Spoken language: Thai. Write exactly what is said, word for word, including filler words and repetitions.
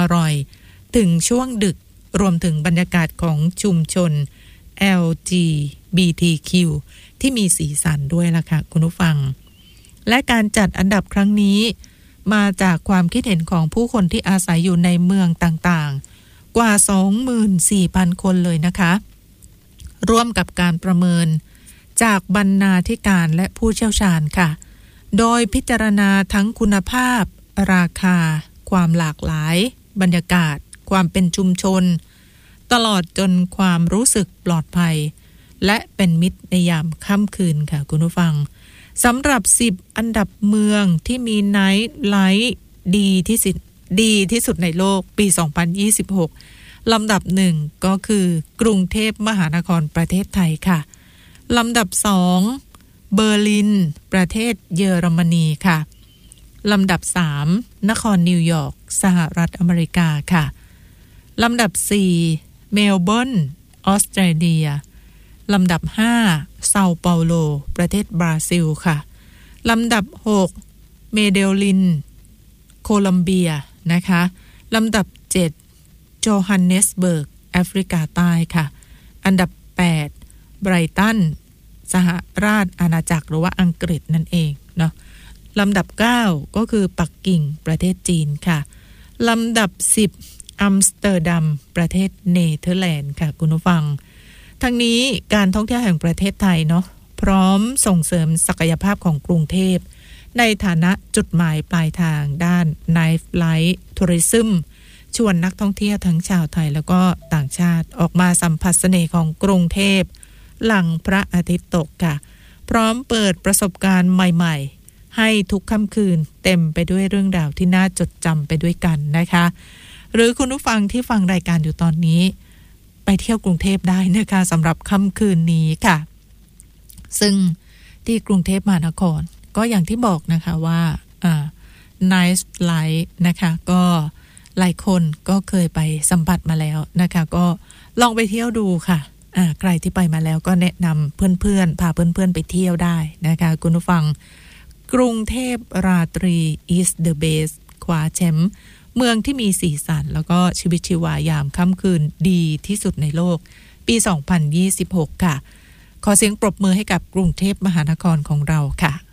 ร่อยถึงช่วงดึกรวมถึงบรรยากาศของชุมชน แอล จี บี ที คิว ที่มีสีสันด้วยล่ะค่ะคุณผู้ฟังและการจัดอันดับครั้งนี้มาจากความคิดเห็นของผู้คนที่อาศัยอยู่ในเมืองต่างๆกว่า สองหมื่นสี่พัน คนเลยนะคะร่วมกับการประเมินจากบรรณาธิการและผู้เชี่ยวชาญค่ะโดยพิจารณาทั้งคุณภาพราคาความหลากหลายบรรยากาศความเป็นชุมชนตลอดจนความรู้สึกปลอดภัยและเป็นมิตรในยามค่ำคืนค่ะคุณผู้ฟังสำหรับสิบอันดับเมืองที่มีไนท์ไลท์ดีที่สุดดีที่สุดในโลกปีสองพันยี่สิบหกลำดับหนึ่งก็คือกรุงเทพมหานครประเทศไทยค่ะลำดับสองเบอร์ลินประเทศเยอรมนีค่ะลำดับสามนครนิวยอร์กสหรัฐอเมริกาค่ะลำดับสี่เมลเบิร์นออสเตรเลียลำดับห้าเซาเปาโลประเทศบราซิลค่ะลำดับหกเมเดลินโคลัมเบียนะคะลำดับเจ็ดโจฮันเนสเบิร์กแอฟริกาใต้ค่ะอันดับแปดไบรตันสหราชอาณาจักรหรือว่าอังกฤษนั่นเองเนาะลำดับเก้าก็คือปักกิ่งประเทศจีนค่ะลำดับสิบอัมสเตอร์ดัมประเทศเนเธอร์แลนด์ค่ะคุณผู้ฟังทั้งนี้การท่องเที่ยวแห่งประเทศไทยเนาะพร้อมส่งเสริมศักยภาพของกรุงเทพในฐานะจุดหมายปลายทางด้าน Night Life Tourism ชวนนักท่องเที่ยวทั้งชาวไทยแล้วก็ต่างชาติออกมาสัมผัสเสน่ห์ของกรุงเทพหลังพระอาทิตย์ตกค่ะพร้อมเปิดประสบการณ์ใหม่ๆให้ทุกค่ำคืนเต็มไปด้วยเรื่องราวที่น่าจดจำไปด้วยกันนะคะหรือคุณผู้ฟังที่ฟังรายการอยู่ตอนนี้ไปเที่ยวกรุงเทพได้นะคะสำหรับค่ำคืนนี้ค่ะซึ่งที่กรุงเทพมหานครก็อย่างที่บอกนะคะว่าอ่า Nice Life นะคะก็หลายคนก็เคยไปสัมผัสมาแล้วนะคะก็ลองไปเที่ยวดูค่ะอ่าใครที่ไปมาแล้วก็แนะนำเพื่อนๆพาเพื่อนๆไปเที่ยวได้นะคะคุณผู้ฟังกรุงเทพราตรี is the best คว้าแชมป์เมืองที่มีสีสันแล้วก็ชีวิตชีวายามค่ำคืนดีที่สุดในโลกปีสองพันยี่สิบหกค่ะขอเสียงปรบมือให้กับกรุงเทพมหานครของเราค่ะ